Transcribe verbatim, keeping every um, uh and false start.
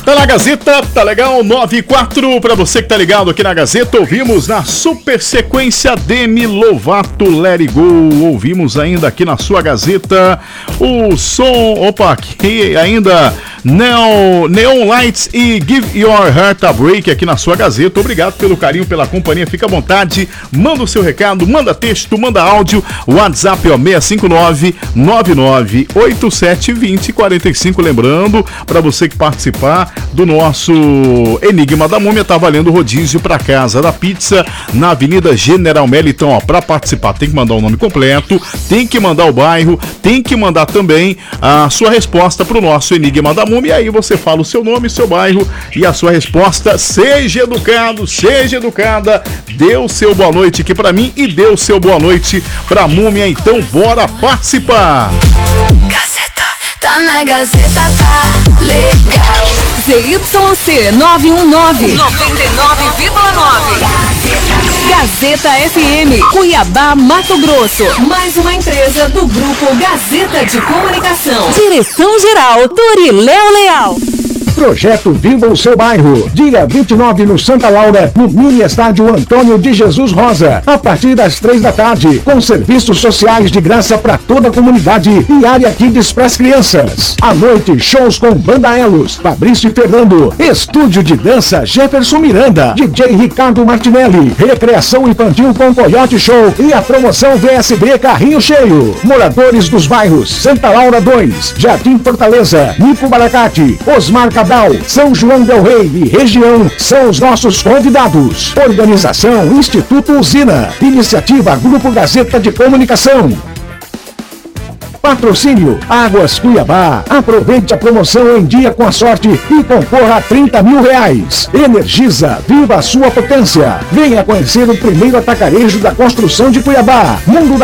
Tá na Gazeta, tá legal? nove e quatro, pra você que tá ligado aqui na Gazeta, ouvimos na super sequência Demi Lovato, Let It Go. Ouvimos ainda aqui na sua Gazeta o som, opa, aqui ainda Neon, Neon Lights e Give Your Heart a Break aqui na sua Gazeta. Obrigado pelo carinho, pela companhia, fica à vontade, manda o seu recado, manda texto, manda áudio, WhatsApp ó, seis cinco nove, nove nove oito sete, dois zero quatro cinco, lembrando, pra você que participar do nosso Enigma da Múmia, tá valendo rodízio pra Casa da Pizza, na Avenida General Melli. Então, ó, pra participar tem que mandar o nome completo, tem que mandar o bairro, tem que mandar também a sua resposta pro nosso Enigma da Múmia, e aí você fala o seu nome, seu bairro e a sua resposta. Seja educado, seja educada, dê o seu boa noite aqui pra mim e dê o seu boa noite pra Múmia, então bora participar! Tá na Gazeta, tá legal. Z Y C nove um nove, noventa e nove vírgula nove. Gazeta F M, Cuiabá, Mato Grosso. Mais uma empresa do Grupo Gazeta de Comunicação. Direção-geral, Doriléo Leal. Projeto Viva o Seu Bairro, dia vinte e nove no Santa Laura, no mini estádio Antônio de Jesus Rosa, a partir das três da tarde, com serviços sociais de graça para toda a comunidade e área kids para as crianças. À noite, shows com Banda Elos, Fabrício e Fernando, estúdio de dança Jefferson Miranda, D J Ricardo Martinelli, recreação infantil com Coyote Show e a promoção V S B Carrinho Cheio. Moradores dos bairros Santa Laura dois, Jardim Fortaleza, Nico Baracate, Osmar Cabral, São João del Rei e região são os nossos convidados. Organização Instituto Usina. Iniciativa Grupo Gazeta de Comunicação. Patrocínio Águas Cuiabá. Aproveite a promoção em dia com a sorte e concorra a trinta mil reais. Energisa, viva a sua potência. Venha conhecer o primeiro atacarejo da construção de Cuiabá. Mundo da